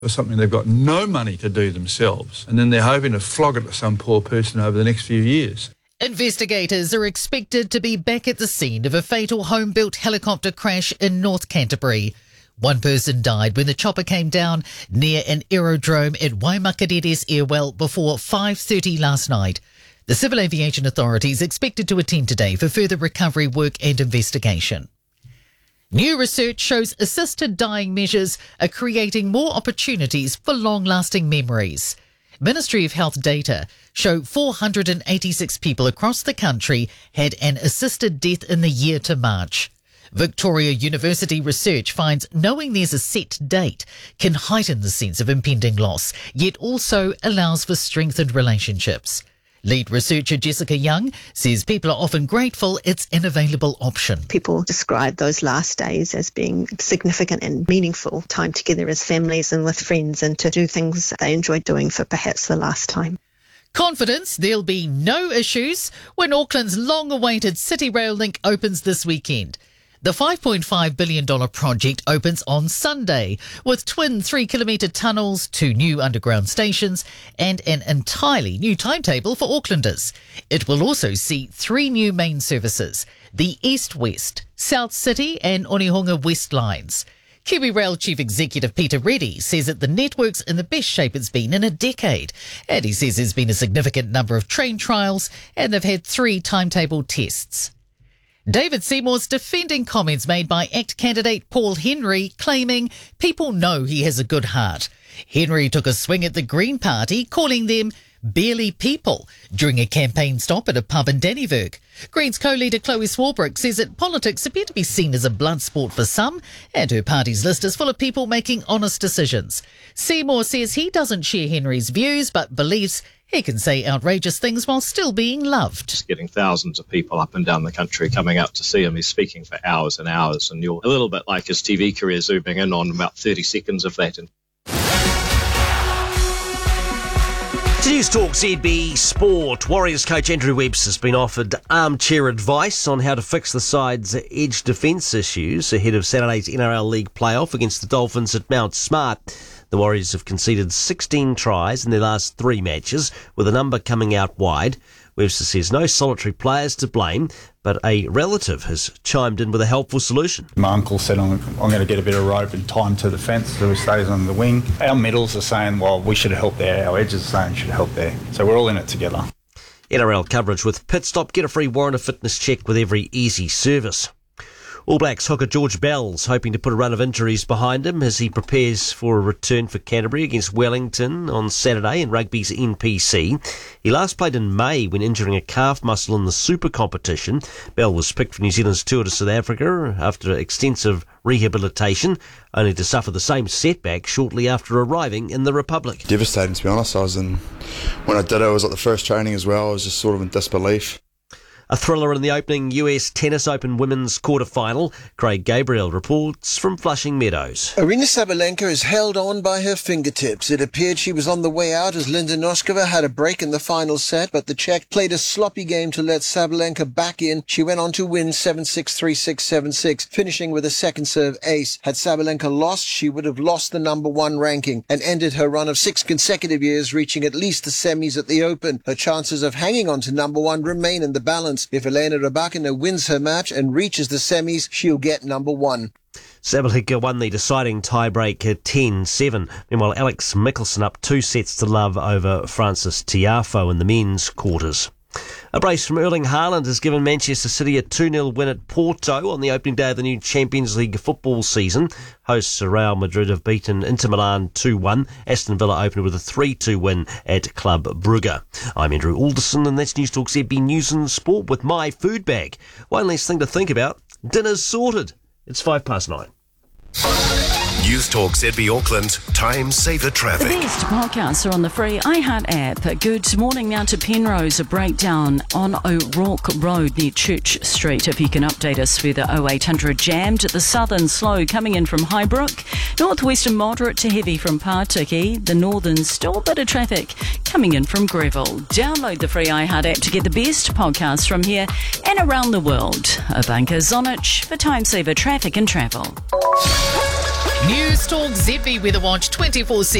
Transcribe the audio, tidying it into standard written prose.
for something they've got no money to do themselves, and then they're hoping to flog it to some poor person over the next few years. Investigators are expected to be back at the scene of a fatal home-built helicopter crash in North Canterbury. One person died when the chopper came down near an aerodrome at Waimakariri's Airwell before 5:30 last night. The Civil Aviation Authority is expected to attend today for further recovery work and investigation. New research shows assisted dying measures are creating more opportunities for long-lasting memories. Ministry of Health data show 486 people across the country had an assisted death in the year to March. Victoria University research finds knowing there's a set date can heighten the sense of impending loss, yet also allows for strengthened relationships. Lead researcher Jessica Young says people are often grateful it's an available option. People describe those last days as being significant and meaningful time together as families and with friends, and to do things they enjoyed doing for perhaps the last time. Confidence there'll be no issues when Auckland's long-awaited City Rail link opens this weekend. The $5.5 billion project opens on Sunday with twin 3-kilometre tunnels, 2 new underground stations and an entirely new timetable for Aucklanders. It will also see 3 new main services, the East-West, South City and Onehunga West lines. KiwiRail Chief Executive Peter Reddy says that the network's in the best shape it's been in a decade. And he says there's been a significant number of train trials and they've had 3 timetable tests. David Seymour's defending comments made by ACT candidate Paul Henry, claiming people know he has a good heart. Henry took a swing at the Green Party, calling them barely people during a campaign stop at a pub in Dannevirke. Greens co-leader Chloe Swarbrick says that politics appear to be seen as a blood sport for some, and her party's list is full of people making honest decisions. Seymour says he doesn't share Henry's views, but believes he can say outrageous things while still being loved. Just getting thousands of people up and down the country coming out to see him. He's speaking for hours and hours, and you're a little bit like his TV career, zooming in on about 30 seconds of that. News Talk ZB Sport. Warriors coach Andrew Webster has been offered armchair advice on how to fix the side's edge defence issues ahead of Saturday's NRL League playoff against the Dolphins at Mount Smart. The Warriors have conceded 16 tries in their last 3 matches, with a number coming out wide. Webster says no solitary players to blame, but a relative has chimed in with a helpful solution. My uncle said, I'm going to get a bit of rope and tie him to the fence so he stays on the wing. Our middles are saying, well, we should help there. Our edges are saying we should help there. So we're all in it together. NRL coverage with Pit Stop. Get a free warrant of fitness check with every easy service. All Blacks hooker George Bell's hoping to put a run of injuries behind him as he prepares for a return for Canterbury against Wellington on Saturday in rugby's NPC. He last played in May when injuring a calf muscle in the Super competition. Bell was picked for New Zealand's tour to South Africa after extensive rehabilitation, only to suffer the same setback shortly after arriving in the Republic. Devastating, to be honest. When I did it, was like the first training as well. I was just sort of in disbelief. A thriller in the opening US Tennis Open women's quarter-final. Craig Gabriel reports from Flushing Meadows. Aryna Sabalenka is held on by her fingertips. It appeared she was on the way out as Linda Noskova had a break in the final set, but the Czech played a sloppy game to let Sabalenka back in. She went on to win 7-6, 3-6, 7-6, finishing with a second serve ace. Had Sabalenka lost, she would have lost the number 1 ranking and ended her run of 6 consecutive years, reaching at least the semis at the Open. Her chances of hanging on to number 1 remain in the balance. If Elena Rybakina wins her match and reaches the semis, she'll get number 1. Sabalenka won the deciding tiebreak at 10-7. Meanwhile, Alex Michelsen up 2 sets to love over Francis Tiafoe in the men's quarters. A brace from Erling Haaland has given Manchester City a 2-0 win at Porto on the opening day of the new Champions League football season. Hosts Real Madrid have beaten Inter Milan 2-1. Aston Villa opened with a 3-2 win at Club Brugge. I'm Andrew Alderson, and that's News Talk ZB News and Sport with my food bag. One less thing to think about. Dinner's sorted. It's 9:05. News Talk ZB Auckland, time saver traffic. The best podcasts are on the free iHeart app. Good morning now to Penrose, a breakdown on O'Rourke Road near Church Street. If you can update us with the 0800 jammed. The southern slow coming in from Highbrook. Northwestern moderate to heavy from Pārtiki. The northern still a bit of traffic coming in from Greville. Download the free iHeart app to get the best podcasts from here and around the world. Ivanka Zonic for time saver traffic and travel. News Talk ZB Weather Watch 24/7.